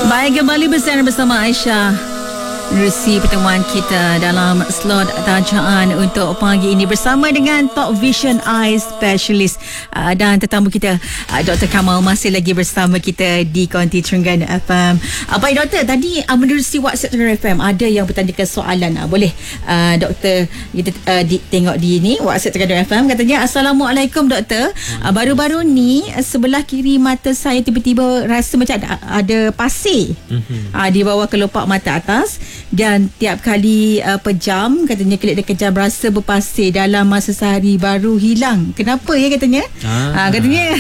Baik, kembali bersama Aisyah. Menerusi pertemuan kita dalam slot tajaan untuk pagi ini bersama dengan Top Vision Eye Specialist dan tetamu kita Dr. Kamal masih lagi bersama kita di Konti Terengganu FM. Baik Doktor, tadi menerusi WhatsApp Terengganu FM ada yang bertanyakan soalan. Boleh Doktor kita tengok di ni WhatsApp Terengganu FM. Katanya, Assalamualaikum Doktor. Baru-baru ni sebelah kiri mata saya tiba-tiba rasa macam ada pasir di bawah kelopak mata atas. Dan tiap kali pejam, katanya kelip dan kejam rasa berpasir dalam masa sehari baru hilang. Kenapa ya katanya? Katanya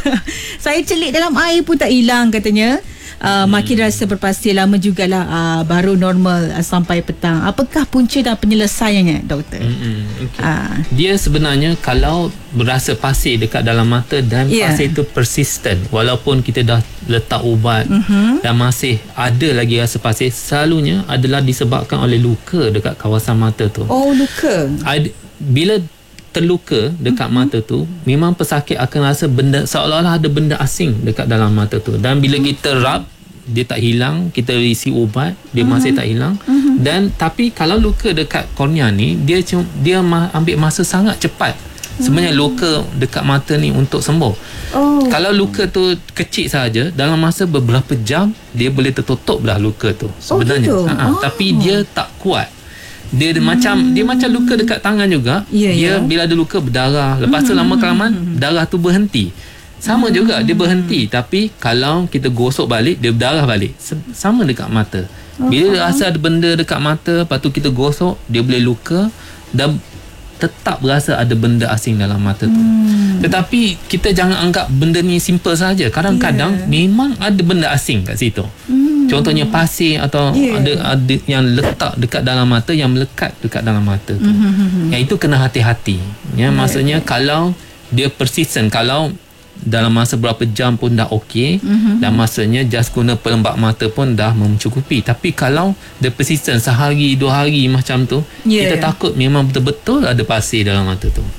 saya celik dalam air pun tak hilang katanya. Makin rasa berpasir lama jugalah baru normal sampai petang. Apakah punca dan penyelesaiannya Doktor? Okay. Dia sebenarnya kalau berasa pasir dekat dalam mata dan pasir itu persistent, walaupun kita dah letak ubat dan masih ada lagi rasa pasir, selalunya adalah disebabkan oleh luka dekat kawasan mata tu. Oh, luka. Bila terluka dekat mata tu, memang pesakit akan rasa benda seolah-olah ada benda asing dekat dalam mata tu, dan bila kita rub dia tak hilang, kita isi ubat dia masih tak hilang. Dan tapi kalau luka dekat kornea ni dia ambil masa sangat cepat sebenarnya luka dekat mata ni untuk sembuh. Kalau luka tu kecil saja, dalam masa beberapa jam dia boleh tertutup dah luka tu sebenarnya. Tapi dia tak kuat. Dia macam luka dekat tangan juga. Dia bila ada luka berdarah, lepas tu lama kelamaan darah tu berhenti. Sama juga dia berhenti, tapi kalau kita gosok balik dia berdarah balik. Sama dekat mata. Bila rasa ada benda dekat mata, lepas tu kita gosok, dia boleh luka dan tetap rasa ada benda asing dalam mata tu. Tetapi kita jangan anggap benda ni simple saja. Kadang-kadang memang ada benda asing kat situ. Contohnya pasir atau ada yang letak dekat dalam mata, yang melekat dekat dalam mata tu. Yang itu kena hati-hati. Maksudnya kalau dia persistent, kalau dalam masa berapa jam pun dah okey, dan maksudnya just guna pelembab mata pun dah mencukupi. Tapi kalau dia persistent sehari 2 hari macam tu, kita takut memang betul-betul ada pasir dalam mata tu.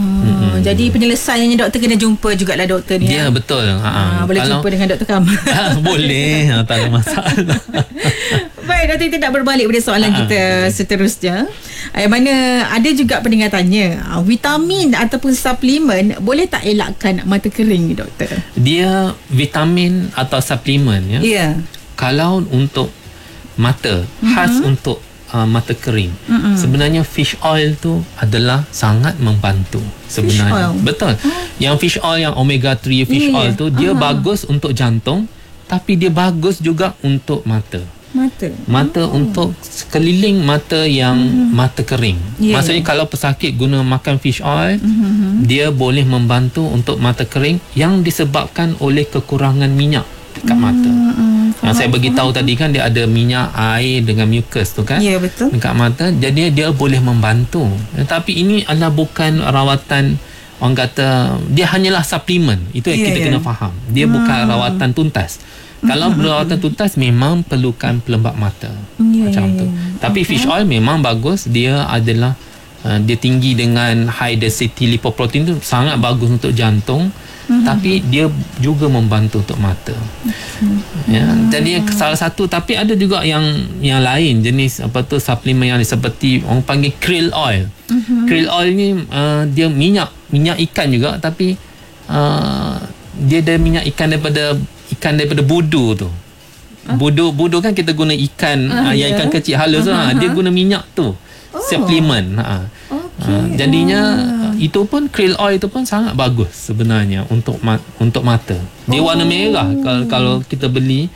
Jadi penyelesaiannya doktor kena jumpa jugalah doktor ni. Ya, betul. Boleh jumpa dengan Dr. Kamal. Boleh, tak ada masalah. Baik, doktor, kita nak berbalik pada soalan kita seterusnya. Yang mana ada juga pendengar tanya, vitamin ataupun suplemen boleh tak elakkan mata kering ni doktor? Dia vitamin atau suplemen kalau untuk mata, khas untuk mata kering, sebenarnya fish oil tu adalah sangat membantu sebenarnya. Betul. Yang fish oil, yang omega 3 fish oil tu, dia bagus untuk jantung, tapi dia bagus juga untuk mata untuk sekeliling mata yang mata kering. Maksudnya kalau pesakit guna makan fish oil, dia boleh membantu untuk mata kering yang disebabkan oleh kekurangan minyak dekat mata. Yang saya beritahu tadi kan, dia ada minyak, air dengan mucus tu kan, betul, dekat mata. Jadi dia boleh membantu. Tapi ini adalah bukan rawatan, orang kata dia hanyalah suplemen. Itu yang kita kena faham. Dia bukan rawatan tuntas. Kalau rawatan tuntas memang perlukan pelembab mata macam tu. Tapi fish oil memang bagus. Dia adalah dia tinggi dengan high density lipoprotein tu, sangat bagus untuk jantung. Tapi dia juga membantu untuk mata. Jadi salah satu. Tapi ada juga yang lain jenis suplemen yang seperti orang panggil krill oil. Krill oil ni dia minyak ikan juga, tapi dia ada minyak ikan daripada budu tu. Budu kan kita guna ikan yang ikan kecil halus dia guna minyak tu suplemen. Jadinya itu pun krill oil itu pun sangat bagus sebenarnya untuk mata. Dia warna merah kalau kita beli